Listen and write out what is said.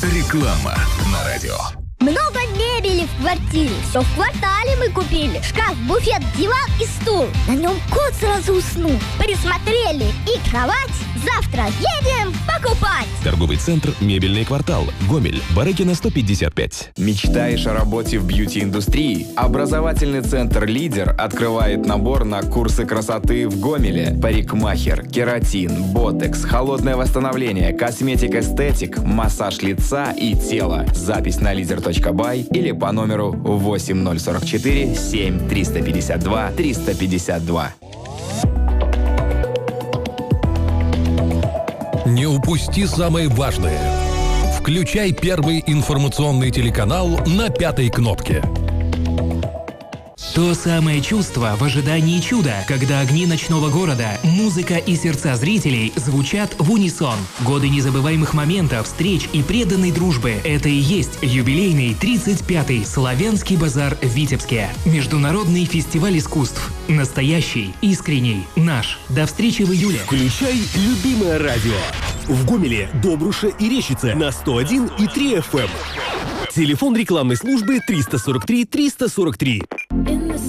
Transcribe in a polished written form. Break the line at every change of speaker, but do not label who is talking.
Реклама на радио.
Много мебели в квартире. Все в квартале мы купили. Шкаф, буфет, диван и стул. На нем кот сразу уснул. Присмотрели. И кровать. Завтра едем покупать.
Торговый центр «Мебельный квартал». Гомель. Барыкина, 155.
Мечтаешь о работе в бьюти-индустрии? Образовательный центр «Лидер» открывает набор на курсы красоты в Гомеле. Парикмахер, кератин, ботекс, холодное восстановление, косметик-эстетик, массаж лица и тела. Запись на leader.by или по номеру 8044 7 352 352.
Не упусти самое важное. Включай первый информационный телеканал на 5-й кнопке.
То самое чувство в ожидании чуда, когда огни ночного города, музыка и сердца зрителей звучат в унисон. Годы незабываемых моментов, встреч и преданной дружбы – это и есть юбилейный 35-й Славянский базар в Витебске. Международный фестиваль искусств. Настоящий, искренний, наш. До встречи в июле.
Включай любимое радио. В Гомеле, Добруше и Рещице на 101,3 FM. Телефон рекламной службы 343 343.